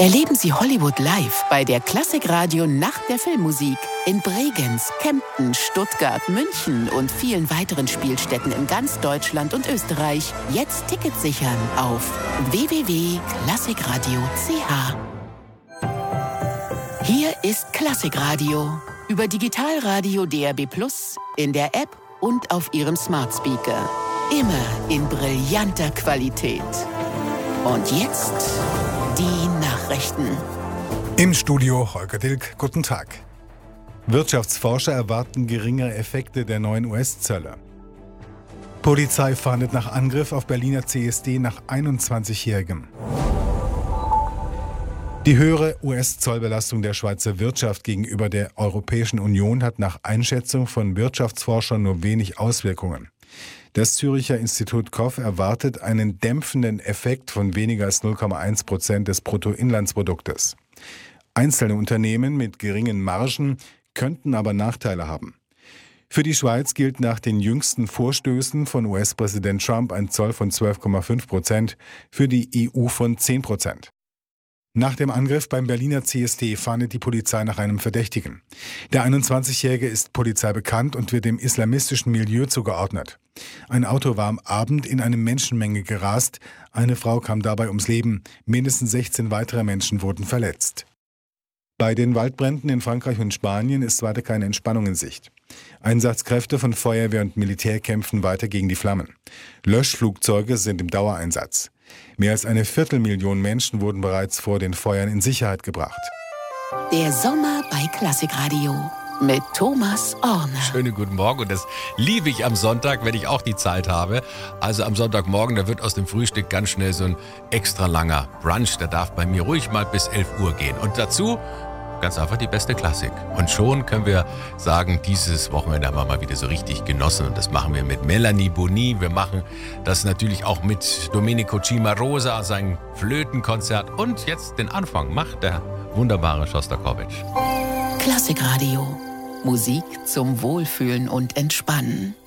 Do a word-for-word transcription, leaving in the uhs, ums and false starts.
Erleben Sie Hollywood live bei der Klassikradio Nacht der Filmmusik in Bregenz, Kempten, Stuttgart, München und vielen weiteren Spielstätten in ganz Deutschland und Österreich. Jetzt Tickets sichern auf w w w punkt klassikradio punkt c h. Hier ist Klassikradio über Digitalradio D A B plus, in der App und auf Ihrem Smart Speaker. Immer in brillanter Qualität. Und jetzt die Nachrichten. Im Studio Holger Dilk, guten Tag. Wirtschaftsforscher erwarten geringere Effekte der neuen U S-Zölle. Polizei fahndet nach Angriff auf Berliner C S D nach einundzwanzigjährigem. Die höhere U S-Zollbelastung der Schweizer Wirtschaft gegenüber der Europäischen Union hat nach Einschätzung von Wirtschaftsforschern nur wenig Auswirkungen. Das Züricher Institut K O F erwartet einen dämpfenden Effekt von weniger als null Komma eins Prozent des Bruttoinlandsproduktes. Einzelne Unternehmen mit geringen Margen könnten aber Nachteile haben. Für die Schweiz gilt nach den jüngsten Vorstößen von U S-Präsident Trump ein Zoll von zwölf Komma fünf Prozent, für die E U von zehn Prozent. Nach dem Angriff beim Berliner C S D fahndet die Polizei nach einem Verdächtigen. Der einundzwanzigjährige ist Polizei bekannt und wird dem islamistischen Milieu zugeordnet. Ein Auto war am Abend in eine Menschenmenge gerast. Eine Frau kam dabei ums Leben. Mindestens sechzehn weitere Menschen wurden verletzt. Bei den Waldbränden in Frankreich und Spanien ist weiter keine Entspannung in Sicht. Einsatzkräfte von Feuerwehr und Militär kämpfen weiter gegen die Flammen. Löschflugzeuge sind im Dauereinsatz. Mehr als eine Viertelmillion Menschen wurden bereits vor den Feuern in Sicherheit gebracht. Der Sommer bei Klassikradio mit Thomas Orner. Schönen guten Morgen, und das liebe ich am Sonntag, wenn ich auch die Zeit habe. Also am Sonntagmorgen, da wird aus dem Frühstück ganz schnell so ein extra langer Brunch. Der darf bei mir ruhig mal bis elf Uhr gehen. Und dazu ganz einfach die beste Klassik. Und schon können wir sagen, dieses Wochenende haben wir mal wieder so richtig genossen. Und das machen wir mit Melanie Boni. Wir machen das natürlich auch mit Domenico Cimarosa, sein Flötenkonzert. Und jetzt den Anfang macht der wunderbare Schostakowitsch. Klassikradio. Musik zum Wohlfühlen und Entspannen.